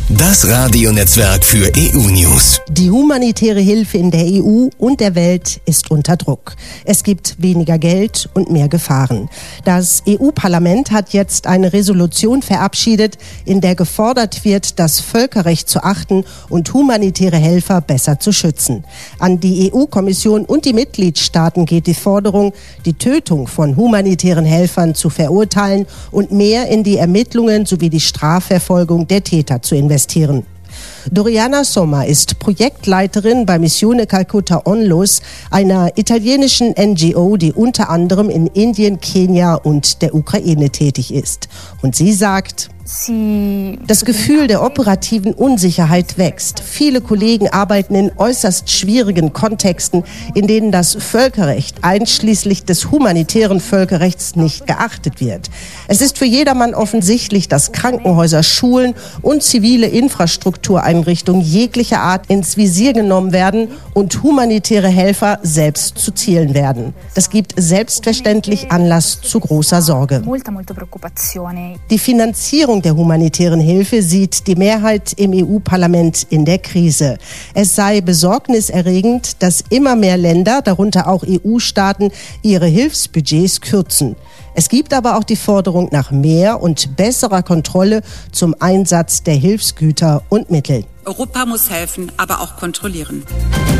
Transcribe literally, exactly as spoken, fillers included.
Das Radionetzwerk für E U-News. Die humanitäre Hilfe in der E U und der Welt ist unter Druck. Es gibt weniger Geld und mehr Gefahren. Das E U-Parlament hat jetzt eine Resolution verabschiedet, in der gefordert wird, das Völkerrecht zu achten und humanitäre Helfer besser zu schützen. An die E U-Kommission und die Mitgliedstaaten geht die Forderung, die Tötung von humanitären Helfern zu verurteilen und mehr in die Ermittlungen sowie die Strafverfolgung der Täter zu investieren. Doriana Somma ist Projektleiterin bei Missione Calcutta Onlus, einer italienischen N G O, die unter anderem in Indien, Kenia und der Ukraine tätig ist. Und sie sagt: Das Gefühl der operativen Unsicherheit wächst. Viele Kollegen arbeiten in äußerst schwierigen Kontexten, in denen das Völkerrecht einschließlich des humanitären Völkerrechts nicht geachtet wird. Es ist für jedermann offensichtlich, dass Krankenhäuser, Schulen und zivile Infrastruktureinrichtungen jeglicher Art ins Visier genommen werden und humanitäre Helfer selbst zu Zielen werden. Das gibt selbstverständlich Anlass zu großer Sorge. Die Finanzierung der humanitären Hilfe sieht die Mehrheit im E U-Parlament in der Krise. Es sei besorgniserregend, dass immer mehr Länder, darunter auch E U-Staaten, ihre Hilfsbudgets kürzen. Es gibt aber auch die Forderung nach mehr und besserer Kontrolle zum Einsatz der Hilfsgüter und Mittel. Europa muss helfen, aber auch kontrollieren.